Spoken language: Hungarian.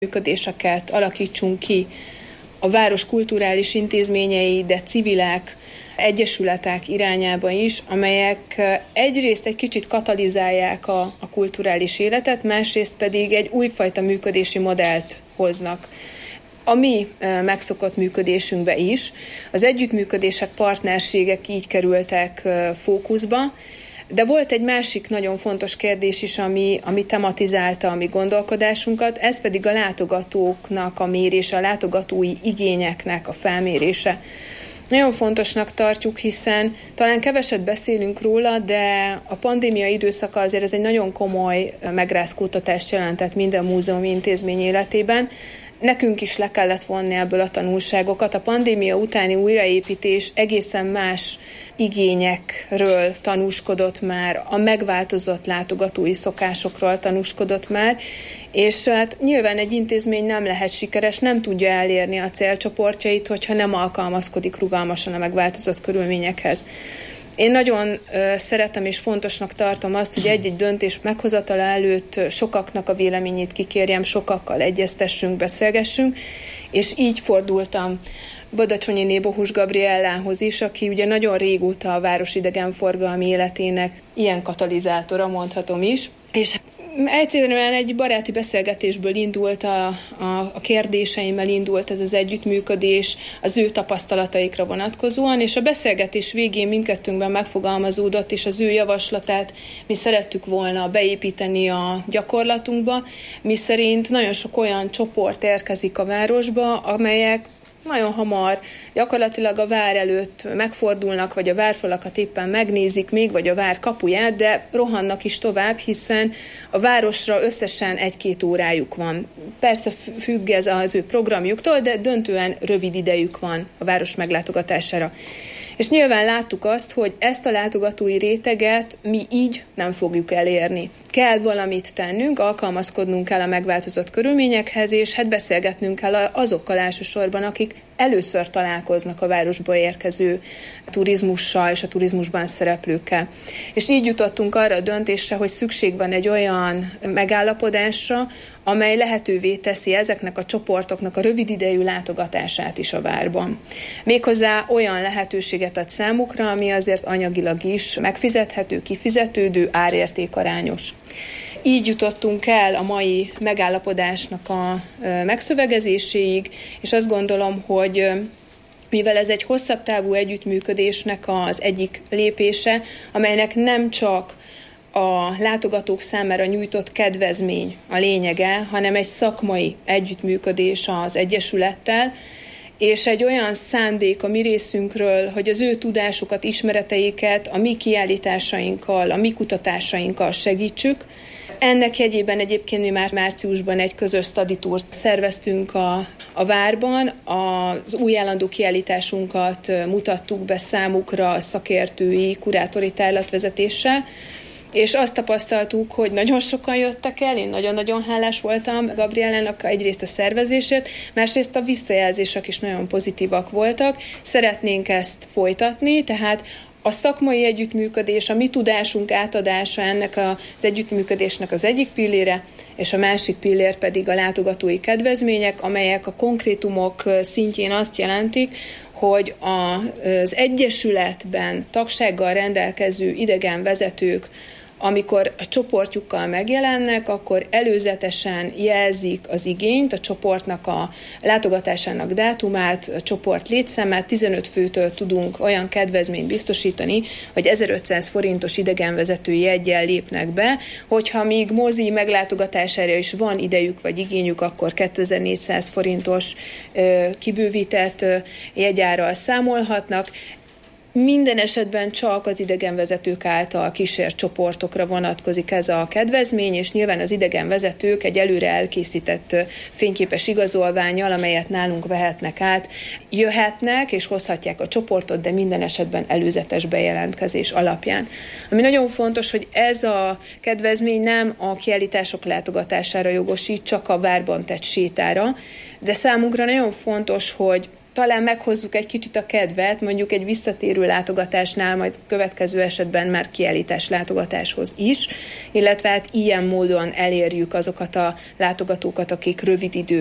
működéseket alakítsunk ki a város kulturális intézményei, de civilek, egyesületek irányába is, amelyek egyrészt egy kicsit katalizálják a kulturális életet, másrészt pedig egy újfajta működési modellt hoznak. A mi megszokott működésünkbe is. Az együttműködések, partnerségek így kerültek fókuszba, de volt egy másik nagyon fontos kérdés is, ami tematizálta a mi gondolkodásunkat, ez pedig a látogatóknak a mérése, a látogatói igényeknek a felmérése. Nagyon fontosnak tartjuk, hiszen talán keveset beszélünk róla, de a pandémia időszaka azért ez egy nagyon komoly megrázkódtatást jelentett minden múzeumi intézmény életében. Nekünk is le kellett vonni ebből a tanulságokat. A pandémia utáni újraépítés egészen más igényekről tanúskodott már, a megváltozott látogatói szokásokról tanúskodott már, és hát nyilván egy intézmény nem lehet sikeres, nem tudja elérni a célcsoportjait, hogyha nem alkalmazkodik rugalmasan a megváltozott körülményekhez. Én nagyon szeretem és fontosnak tartom azt, hogy egy-egy döntés meghozatala előtt sokaknak a véleményét kikérjem, sokakkal egyeztessünk, beszélgessünk, és így fordultam Badacsonyiné Bohus Gabriellához is, aki ugye nagyon régóta a város idegenforgalmi életének ilyen katalizátora, mondhatom is, és egyszerűen egy baráti beszélgetésből indult, a kérdéseimmel indult ez az együttműködés az ő tapasztalataikra vonatkozóan, és a beszélgetés végén mindkettőnkben megfogalmazódott, és az ő javaslatát mi szerettük volna beépíteni a gyakorlatunkba, miszerint nagyon sok olyan csoport érkezik a városba, amelyek nagyon hamar gyakorlatilag a vár előtt megfordulnak, vagy a várfalakat éppen megnézik még, vagy a vár kapuját, de rohannak is tovább, hiszen a városra összesen 1-2 órájuk van. Persze függ ez az ő programjuktól, de döntően rövid idejük van a város meglátogatására. És nyilván láttuk azt, hogy ezt a látogatói réteget mi így nem fogjuk elérni. Kell valamit tennünk, alkalmazkodnunk kell a megváltozott körülményekhez, és hát beszélgetnünk kell azokkal elsősorban, akik először találkoznak a városba érkező turizmussal és a turizmusban szereplőkkel. És így jutottunk arra a döntésre, hogy szükség van egy olyan megállapodásra, amely lehetővé teszi ezeknek a csoportoknak a rövid idejű látogatását is a várban. Méghozzá olyan lehetőséget ad számukra, ami azért anyagilag is megfizethető, kifizetődő, árértékarányos. Így jutottunk el a mai megállapodásnak a megszövegezéséig, és azt gondolom, hogy mivel ez egy hosszabb távú együttműködésnek az egyik lépése, amelynek nem csak a látogatók számára nyújtott kedvezmény a lényege, hanem egy szakmai együttműködés az Egyesülettel, és egy olyan szándék a mi részünkről, hogy az ő tudásukat, ismereteiket a mi kiállításainkkal, a mi kutatásainkkal segítsük. Ennek jegyében egyébként mi már márciusban egy közös study tourt szerveztünk a várban. Az új állandó kiállításunkat mutattuk be számukra szakértői, kurátori tárlatvezetéssel, és azt tapasztaltuk, hogy nagyon sokan jöttek el, én nagyon-nagyon hálás voltam Gabriellának egyrészt a szervezését, másrészt a visszajelzések is nagyon pozitívak voltak. Szeretnénk ezt folytatni, tehát a szakmai együttműködés, a mi tudásunk átadása ennek az együttműködésnek az egyik pillére, és a másik pillér pedig a látogatói kedvezmények, amelyek a konkrétumok szintjén azt jelentik, hogy az Egyesületben tagsággal rendelkező idegenvezetők, amikor a csoportjukkal megjelennek, akkor előzetesen jelzik az igényt, a csoportnak a látogatásának dátumát, a csoport létszámát, 15 főtől tudunk olyan kedvezményt biztosítani, hogy 1500 forintos idegenvezetői jeggyel lépnek be, hogyha még mozi meglátogatására is van idejük vagy igényük, akkor 2400 forintos kibővített jegyárral számolhatnak. Minden esetben csak az idegenvezetők által kísért csoportokra vonatkozik ez a kedvezmény, és nyilván az idegenvezetők egy előre elkészített fényképes igazolvánnyal, amelyet nálunk vehetnek át, jöhetnek és hozhatják a csoportot, de minden esetben előzetes bejelentkezés alapján. Ami nagyon fontos, hogy ez a kedvezmény nem a kiállítások látogatására jogosít, csak a várban tett sétára, de számunkra nagyon fontos, hogy talán meghozzuk egy kicsit a kedvet, mondjuk egy visszatérő látogatásnál, majd következő esetben már kiállítás látogatáshoz is, illetve hát ilyen módon elérjük azokat a látogatókat, akik rövid idő